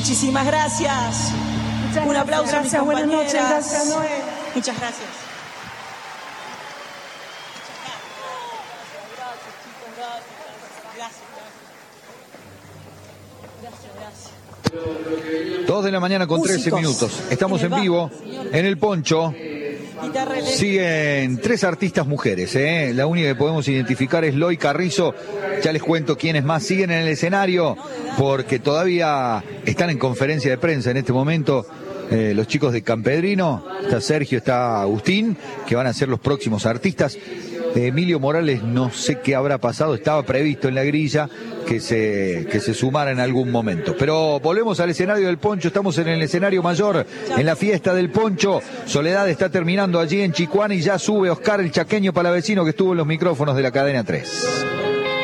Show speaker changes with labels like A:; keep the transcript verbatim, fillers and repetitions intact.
A: Muchísimas gracias.
B: Muchas
A: Un aplauso
B: gracias,
A: a mis
B: buenas
A: compañeras.
B: noches, gracias, Noé.
A: Muchas gracias.
C: Dos de la mañana con
A: Músicos.
C: trece minutos. Estamos en, en vivo en el Poncho. Siguen tres artistas mujeres, ¿eh? La única que podemos identificar es Loy Carrizo. Ya les cuento quiénes más siguen en el escenario, porque todavía están en conferencia de prensa en este momento. Eh, los chicos de Campedrino, está Sergio, está Agustín, que van a ser los próximos artistas. Eh, Emilio Morales, no sé qué habrá pasado, estaba previsto en la grilla que se, que se sumara en algún momento. Pero volvemos al escenario del Poncho, estamos en el escenario mayor, en la fiesta del Poncho. Soledad está terminando allí en Chicuán y ya sube Oscar el chaqueño palavecino, que estuvo en los micrófonos de la cadena tres.